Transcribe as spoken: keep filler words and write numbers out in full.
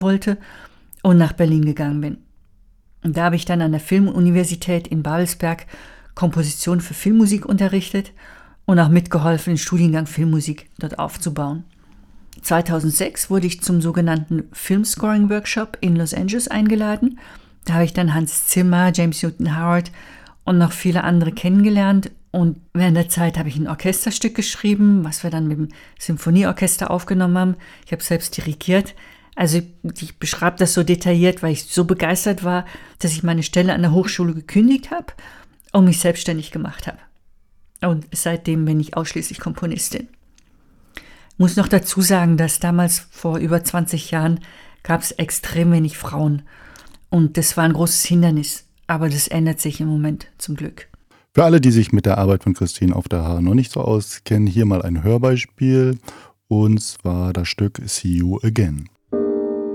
wollte und nach Berlin gegangen bin. Und da habe ich dann an der Filmuniversität in Babelsberg Komposition für Filmmusik unterrichtet und auch mitgeholfen, den Studiengang Filmmusik dort aufzubauen. zweitausendsechs wurde ich zum sogenannten Filmscoring-Workshop in Los Angeles eingeladen. Da habe ich dann Hans Zimmer, James Newton Howard und noch viele andere kennengelernt. Und während der Zeit habe ich ein Orchesterstück geschrieben, was wir dann mit dem Symphonieorchester aufgenommen haben. Ich habe selbst dirigiert. Also ich beschreibe das so detailliert, weil ich so begeistert war, dass ich meine Stelle an der Hochschule gekündigt habe und mich selbstständig gemacht habe. Und seitdem bin ich ausschließlich Komponistin. Ich muss noch dazu sagen, dass damals vor über zwanzig Jahren gab es extrem wenig Frauen. Und das war ein großes Hindernis. Aber das ändert sich im Moment zum Glück. Für alle, die sich mit der Arbeit von Christine auf der Haar noch nicht so auskennen, hier mal ein Hörbeispiel. Und zwar das Stück See You Again.